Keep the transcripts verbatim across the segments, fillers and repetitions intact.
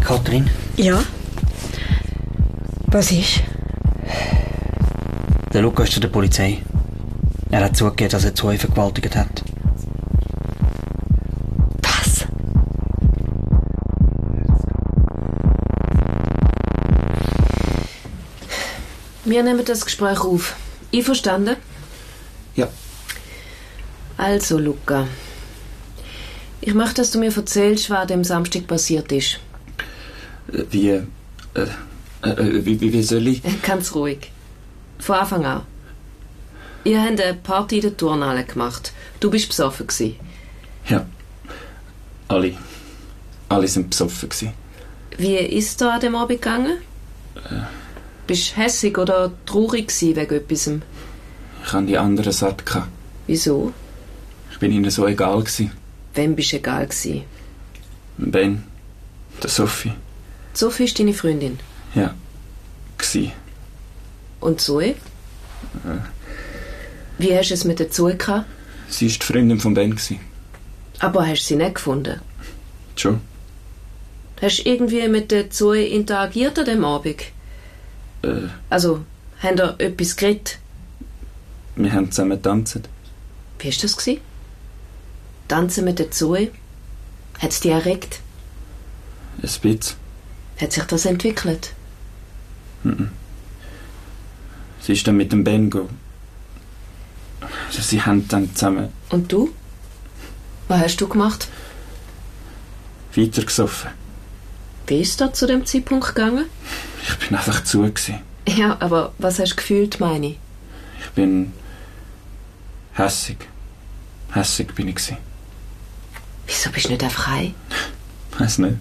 Kathrin? Ja? Was ist? Der Luca ist zu der Polizei. Er hat zugegeben, dass er Zoe vergewaltigt hat. Was? Wir nehmen das Gespräch auf. Einverstanden? Ja. Also, Luca. Ich möchte, dass du mir erzählst, was dem Samstag passiert ist. Äh, Wie, äh, äh, wie, wie, wie soll ich? Ganz ruhig. Von Anfang an. Ihr habt eine Party in der Turnhalle gemacht. Du bist besoffen gewesen. Ja. Alle. Alle sind besoffen gewesen. Wie ist es da an dem Abend gegangen? Äh. Bist du hässig oder traurig gewesen wegen etwas? Ich hatte die anderen satt gehabt. Wieso? Ich bin ihnen so egal gewesen. Wem bist du egal gewesen? Ben. Der Sophie. Sophie ist deine Freundin. Ja. Gsi. Und Zoe? Äh. Wie hast du es mit der Zoe gehabt? Sie war die Freundin von Ben gewesen. Aber hast du sie nicht gefunden? Schon. Hast du irgendwie mit der Zoe interagiert an dem Abend? Äh. Also, habt ihr etwas geredet? Wir haben zusammen getanzt. Wie war das gewesen? Tanzen mit der Zoe? Hat es dich erregt? Ein bisschen. Hat sich das entwickelt? Mhm. Sie ist dann mit dem Ben go. Also sie haben dann zusammen Und du? Was hast du gemacht? weiter gesoffen. Wie ist es da zu dem Zeitpunkt gegangen? Ich bin einfach zu gewesen. Ja, aber was hast du gefühlt, meine ich? Ich bin hässig. Hässig bin ich gewesen. Wieso bist du nicht einfach heim? Weiss nicht.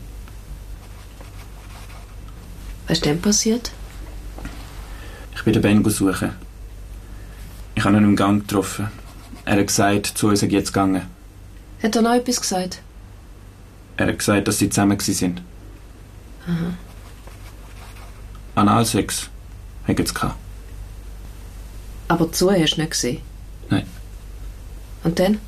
Was ist denn passiert? Ich bin den Ben suchen. Ich habe ihn im Gang getroffen. Er hat gesagt, zu uns sei jetzt gegangen. Hat er noch etwas gesagt? Er hat gesagt, dass sie zusammen gewesen sind. Aha. Analsex haben sie gehabt. Aber Zoe hast du nicht gesehen? Nein. Und dann?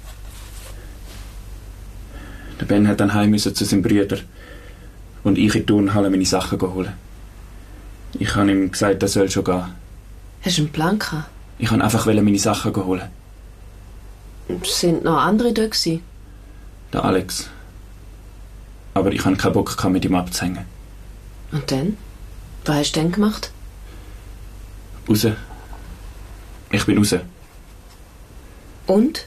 Der Ben hat dann heim müssen zu seinem Bruder und ich in die Turnhalle meine Sachen holen. Ich habe ihm gesagt, er soll schon gehen. Hast du einen Plan gehabt? Ich wollte einfach meine Sachen holen. Sind noch andere da gewesen? Der Alex. Aber ich hatte keinen Bock gehabt, mit ihm abzuhängen. Und dann? Was hast du denn gemacht? Raus. Ich bin raus. Und?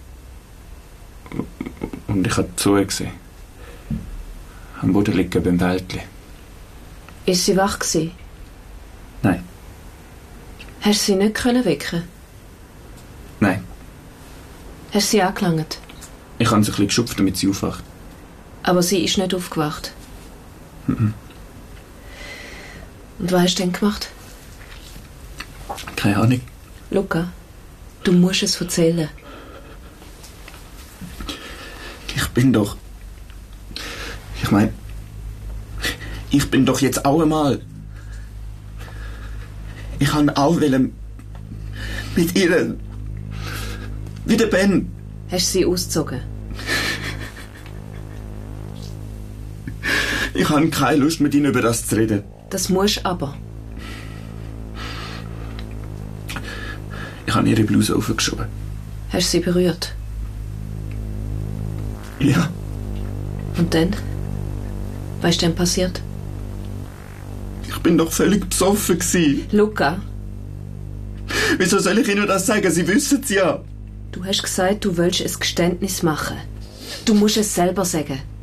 Und ich habe Zoe gesehen. Am Boden liegen beim Wäldli. Ist sie wach gewesen? Nein. Hast du sie nicht können wecken? Nein. Hast du sie angelangt? Ich habe sie ein bisschen geschupft, damit sie aufwacht. Aber sie ist nicht aufgewacht. Mhm. Und was hast du denn gemacht? Keine Ahnung. Luca, du musst es erzählen. Ich bin doch... Ich meine... Ich bin doch jetzt auch einmal... Ich kann auch wollen... mit ihr... wie der Ben. Hast du sie ausgezogen? Ich habe keine Lust, mit ihnen über das zu reden. Das musst aber. Ich habe ihre Bluse aufgeschoben. Hast du sie berührt? Ja. Und dann? Was ist denn passiert? Ich bin doch völlig besoffen gewesen. Luca, Wieso soll ich ihnen das sagen? Sie wissen es ja. du hast gesagt, du willst ein Geständnis machen. Du musst es selber sagen.